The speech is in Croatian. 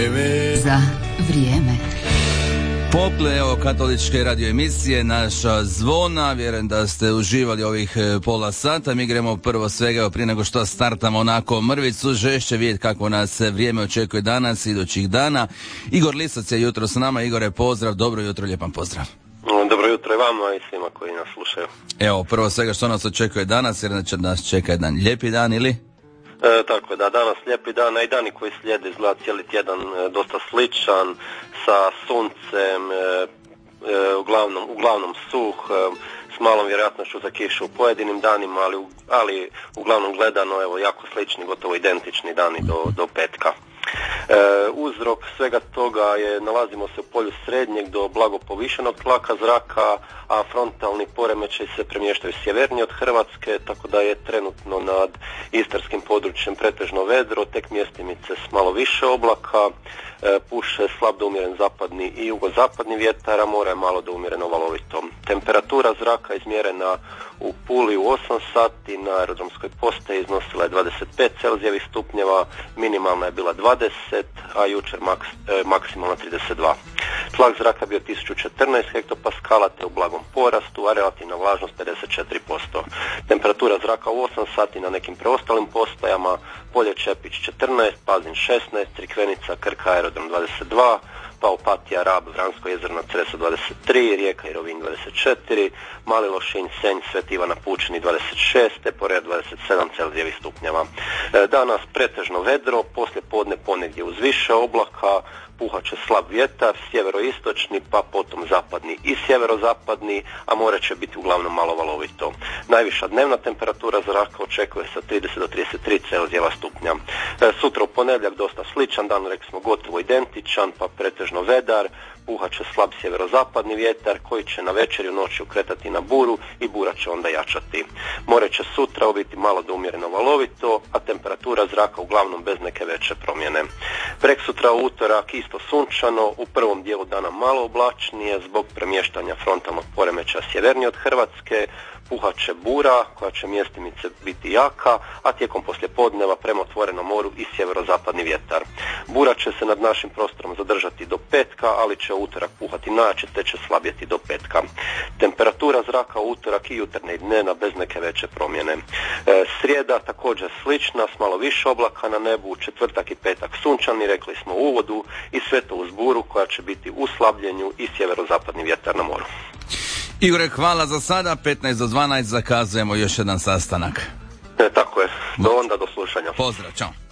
Za vrijeme. Pople, evo, katoličke radio emisije, naša zvona, vjerujem da ste uživali ovih pola sata. Mi gremo prvo svega, evo, prije nego što startamo onako mrvicu, žešće vidjeti kako nas vrijeme očekuje danas, idućih dana. Igor Lisac je jutro s nama. Igore, pozdrav, dobro jutro, lijepan pozdrav. Dobro jutro i vama i svima koji nas slušaju. Evo, prvo svega što nas očekuje danas, jer znači nas čeka jedan lijepi dan, ili? Tako je, da, danas lijepi dan, a i dani koji slijede izgleda cijeli tjedan dosta sličan, sa suncem, uglavnom suh, s malom vjerojatnošću za kišu u pojedinim danima, ali uglavnom gledano, evo, jako slični, gotovo identični dani do petka. Uzrok svega toga je, nalazimo se u polju srednjeg do blago povišenog tlaka zraka, a frontalni poremećaj se premještaju sjevernije od Hrvatske, tako da je trenutno nad istarskim područjem pretežno vedro, tek mjestimice s malo više oblaka, puše slab do umjeren zapadni i jugozapadni vjetar, a more je malo do umjereno valovito. Temperatura zraka izmjerena u Puli u 8 sati, na aerodromskoj postaji iznosila je 25 Celzijevih stupnjeva, minimalna je bila 20, a jučer maksimalna 32. Tlak zraka bio 1014 hektopaskala te u blagom porastu, a relativna vlažnost 54%. Temperatura zraka u 8 sati na nekim preostalim postajama: Polje Čepić 14, Pazin 16, Crikvenica, Krka, aerodrom 22, pa Opatija, Rab, Vransko jezero na Cresu 23, Rijeka i Rovinj 24, Mali Lošinj, Senj, Sveti Ivan na Pučini 26, te Poreč 27 Celzijevih stupnjeva. Danas pretežno vedro, poslije podne ponegdje uz više oblaka, puhat će slab vjetar, sjeveroistočni, pa potom zapadni i sjeverozapadni, a more će biti uglavnom malo valovito. Najviša dnevna temperatura zraka očekuje se 30 do 33 Celzijeva stupnja. Sutra u ponedjeljak dosta sličan dan, rekli smo gotovo identičan, pa pretežno vedar, puhat će slab sjeverozapadni vjetar koji će na večer i u noći ukretati na buru i bura će onda jačati. More će sutra biti malo do umjereno valovito, a temperatura zraka uglavnom bez neke veće promjene. Preksutra u utorak isto sunčano, u prvom dijelu dana malo oblačnije zbog premještanja frontalnog poremećaja sjevernije od Hrvatske, puhat će bura koja će mjestimice biti jaka, a tijekom poslijepodneva prema otvorenom moru i sjeverozapadni vjetar. Bura će se nad našim prostorom zadržati do petka, ali će u utorak puhati najjače te će slabjeti do petka. Temperatura zraka u utorak i jutarnje i dnevna bez neke veće promjene. Srijeda također slična, s malo više oblaka na nebu, četvrtak i petak sunčani, rekli smo u uvodu, i sve to uz buru koja će biti u slabljenju i sjeverozapadni vjetar na moru. Igore, hvala za sada. 15 do 12 zakazujemo još jedan sastanak. Tako je. Do onda, do slušanja. Pozdrav, čao.